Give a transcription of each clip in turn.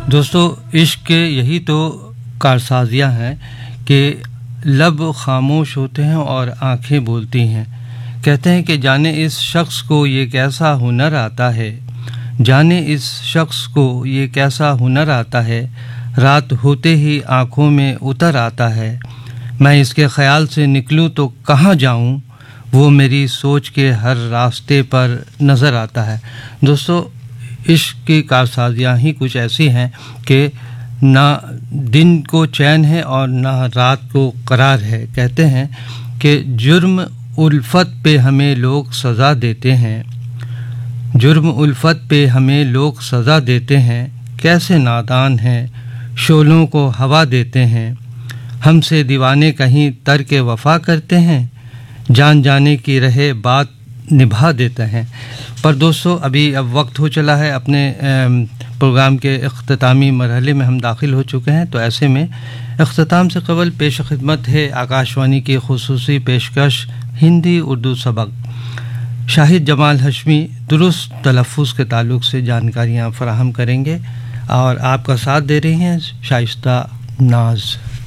دوستو عشق کے یہی تو کارسازیاں ہیں کہ لب خاموش ہوتے ہیں اور آنکھیں بولتی ہیں. کہتے ہیں کہ جانے اس شخص کو یہ کیسا ہنر آتا ہے، جانے اس شخص کو یہ کیسا ہنر آتا ہے، رات ہوتے ہی آنکھوں میں اتر آتا ہے. میں اس کے خیال سے نکلوں تو کہاں جاؤں، وہ میری سوچ کے ہر راستے پر نظر آتا ہے. دوستو عشق کی کارسازیاں ہی کچھ ایسی ہیں کہ نہ دن کو چین ہے اور نہ رات کو قرار ہے. کہتے ہیں کہ جرم الفت پہ ہمیں لوگ سزا دیتے ہیں، جرم الفت پہ ہمیں لوگ سزا دیتے ہیں، کیسے نادان ہیں شعلوں کو ہوا دیتے ہیں. ہم سے دیوانے کہیں ترک وفا کرتے ہیں، جان جانے کی رہے بات نبھا دیتے ہیں. پر دوستو ابھی اب وقت ہو چلا ہے، اپنے پروگرام کے اختتامی مرحلے میں ہم داخل ہو چکے ہیں. تو ایسے میں اختتام سے قبل پیش خدمت ہے آکاشوانی کی خصوصی پیشکش ہندی اردو سبق. شاہد جمال ہاشمی درست تلفظ کے تعلق سے جانکاریاں فراہم کریں گے اور آپ کا ساتھ دے رہی ہیں شائستہ ناز.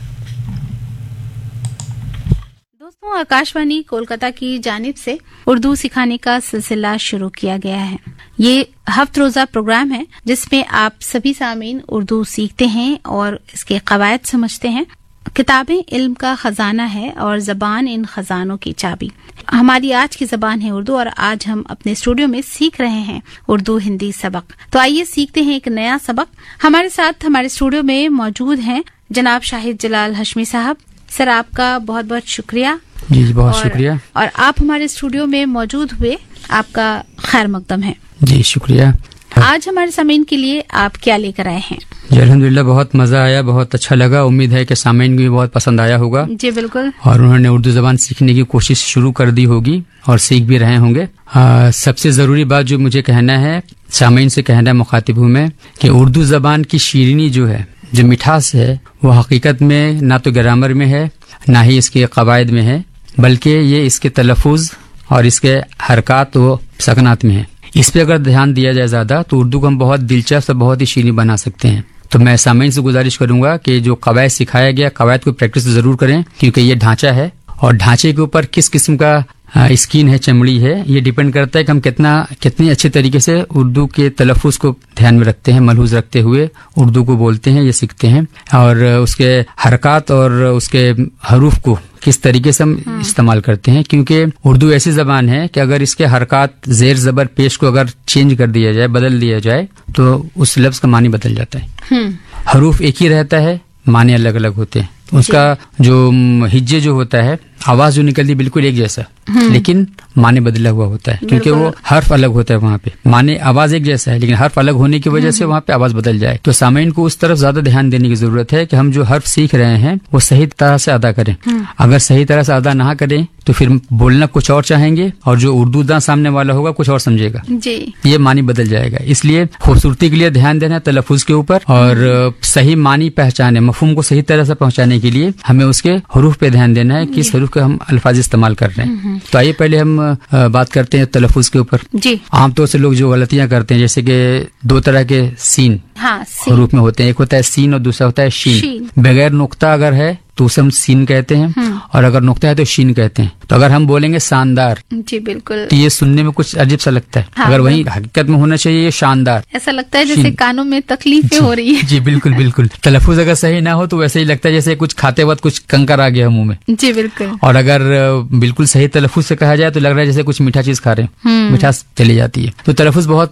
دوستوں آکاشوانی کولکتہ کی جانب سے اردو سکھانے کا سلسلہ شروع کیا گیا ہے. یہ ہفت روزہ پروگرام ہے جس میں آپ سبھی سامعین اردو سیکھتے ہیں اور اس کے قواعد سمجھتے ہیں. کتابیں علم کا خزانہ ہے اور زبان ان خزانوں کی چابی. ہماری آج کی زبان ہے اردو اور آج ہم اپنے اسٹوڈیو میں سیکھ رہے ہیں اردو ہندی سبق. تو آئیے سیکھتے ہیں ایک نیا سبق. ہمارے ساتھ ہمارے اسٹوڈیو میں موجود ہیں جناب شاہد جلال ہاشمی صاحب. سر آپ کا بہت بہت شکریہ. جی بہت شکریہ. اور آپ ہمارے اسٹوڈیو میں موجود ہوئے آپ کا خیر مقدم ہے. جی شکریہ. آج ہمارے سامعین کے لیے آپ کیا لے کر آئے ہیں؟ جی الحمدللہ بہت مزہ آیا، بہت اچھا لگا. امید ہے کہ سامعین کو بھی بہت پسند آیا ہوگا. جی بالکل. اور انہوں نے اردو زبان سیکھنے کی کوشش شروع کر دی ہوگی اور سیکھ بھی رہے ہوں گے. سب سے ضروری بات جو مجھے کہنا ہے، سامعین سے کہنا ہے، مخاطب ہوں میں، کہ اردو زبان کی شیرینی جو ہے، جو مٹھاس ہے، وہ حقیقت میں نہ تو گرامر میں ہے نہ ہی اس کے قواعد میں ہے، بلکہ یہ اس کے تلفظ اور اس کے حرکات و سکنات میں ہے. اس پہ اگر دھیان دیا جائے زیادہ تو اردو کو ہم بہت دلچسپ اور بہت ہی شیریں بنا سکتے ہیں. تو میں سامعین سے گزارش کروں گا کہ جو قواعد سکھایا گیا، قواعد کو پریکٹس ضرور کریں، کیونکہ یہ ڈھانچہ ہے اور ڈھانچے کے اوپر کس قسم کا اسکین ہے، چمڑی ہے، یہ ڈیپینڈ کرتا ہے کہ ہم کتنے اچھے طریقے سے اردو کے تلفظ کو دھیان میں رکھتے ہیں، ملحوظ رکھتے ہوئے اردو کو بولتے ہیں یا سیکھتے ہیں، اور اس کے حرکات اور اس کے حروف کو کس طریقے سے ہم استعمال کرتے ہیں. کیونکہ اردو ایسی زبان ہے کہ اگر اس کے حرکات زیر زبر پیش کو اگر چینج کر دیا جائے، بدل دیا جائے، تو اس لفظ کا معنی بدل جاتا ہے. حروف ایک ہی رہتا ہے، معنی الگ الگ ہوتے ہیں. اس کا جو ہجے جو ہوتا ہے، آواز جو نکلتی بالکل ایک جیسا، لیکن معنی بدلا ہوا ہوتا ہے، کیونکہ وہ حرف الگ ہوتا ہے. وہاں پہ معنی آواز ایک جیسا ہے لیکن حرف الگ ہونے کی وجہ سے وہاں پہ آواز بدل جائے. تو سامعین کو اس طرف زیادہ دھیان دینے کی ضرورت ہے کہ ہم جو حرف سیکھ رہے ہیں وہ صحیح طرح سے ادا کریں. اگر صحیح طرح سے ادا نہ کریں تو پھر بولنا کچھ اور چاہیں گے اور جو اردو داں سامنے والا ہوگا کچھ اور سمجھے گا. جی یہ معنی بدل جائے گا. اس لیے خوبصورتی کے لیے دھیان دینا ہے تلفظ کے اوپر، اور صحیح معنی پہچانے، مفہوم کو صحیح طرح سے پہنچانے کے لیے ہمیں اس کے حروف پہ دھیان دینا ہے، کس حروف کے ہم الفاظ استعمال کر رہے ہیں. تو آئیے پہلے ہم بات کرتے ہیں تلفظ کے اوپر. جی عام طور سے لوگ جو غلطیاں کرتے ہیں، جیسے کہ دو طرح کے سین حروف میں ہوتے ہیں، ایک ہوتا ہے سین اور دوسرا ہوتا ہے شین. بغیر نقطہ اگر ہے تو اسے ہم سین کہتے ہیں، اور اگر نقطہ ہے تو شین کہتے ہیں. تو اگر ہم بولیں گے شاندار، جی بالکل، تو یہ سننے میں کچھ عجیب سا لگتا ہے. اگر وہی حقیقت میں ہونا چاہیے یہ شاندار، ایسا لگتا ہے جیسے کانوں میں تکلیفیں ہو رہی ہیں. جی بالکل بالکل. تلفظ اگر صحیح نہ ہو تو ویسے ہی لگتا ہے جیسے کچھ کھاتے وقت کچھ کنکر آ گیا منہ میں. جی بالکل. اور اگر بالکل صحیح تلفظ سے کہا جائے تو لگ رہا ہے جیسے کچھ میٹھا چیز کھا رہے ہیں، مٹھاس چلی جاتی ہے. تو تلفظ بہت